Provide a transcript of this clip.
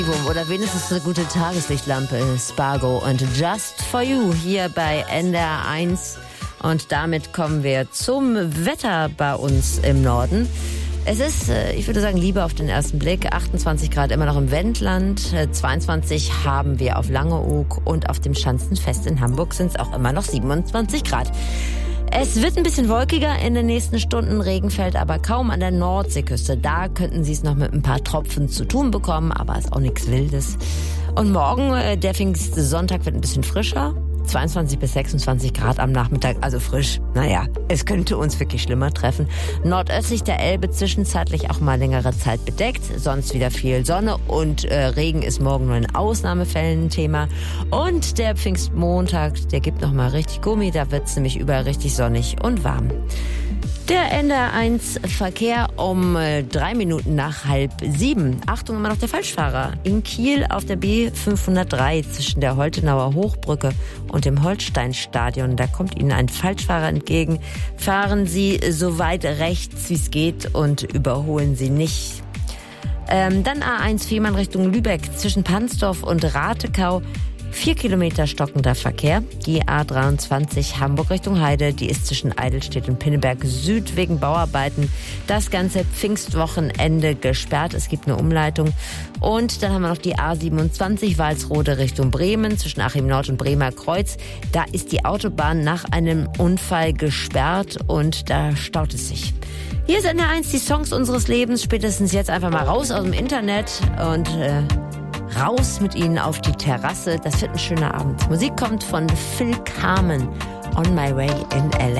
Oder wenigstens eine gute Tageslichtlampe. Spargo und Just For You hier bei NDR 1. Und damit kommen wir zum Wetter bei uns im Norden. Es ist, ich würde sagen, Liebe auf den ersten Blick. 28 Grad immer noch im Wendland. 22 haben wir auf Langeoog und auf dem Schanzenfest in Hamburg sind es auch immer noch 27 Grad. Es wird ein bisschen wolkiger in den nächsten Stunden. Regen fällt aber kaum an der Nordseeküste. Da könnten Sie es noch mit ein paar Tropfen zu tun bekommen, aber ist auch nichts Wildes. Und morgen, der Pfingstsonntag, wird ein bisschen frischer. 22 bis 26 Grad am Nachmittag, also frisch. Naja, es könnte uns wirklich schlimmer treffen. Nordöstlich der Elbe zwischenzeitlich auch mal längere Zeit bedeckt, sonst wieder viel Sonne und Regen ist morgen nur in Ausnahmefällen ein Thema. Und der Pfingstmontag, der gibt noch mal richtig Gummi, da wird's nämlich überall richtig sonnig und warm. Der NDR 1 Verkehr um 3 Minuten nach 6:30. Achtung, immer noch der Falschfahrer. In Kiel auf der B503 zwischen der Holtenauer Hochbrücke und dem Holsteinstadion. Da kommt Ihnen ein Falschfahrer entgegen. Fahren Sie so weit rechts, wie es geht und überholen Sie nicht. Dann A1 Fehmarn Richtung Lübeck zwischen Pansdorf und Ratekau. 4 Kilometer stockender Verkehr. Die A23 Hamburg Richtung Heide, die ist zwischen Eidelstedt und Pinneberg Süd wegen Bauarbeiten das ganze Pfingstwochenende gesperrt. Es gibt eine Umleitung. Und dann haben wir noch die A27 Walsrode Richtung Bremen zwischen Achim Nord und Bremer Kreuz. Da ist die Autobahn nach einem Unfall gesperrt und da staut es sich. Hier ist NDR 1, die Songs unseres Lebens. Spätestens jetzt einfach mal raus aus dem Internet und raus mit Ihnen auf die Terrasse. Das wird ein schöner Abend. Musik kommt von Phil Carmen, On My Way in LA.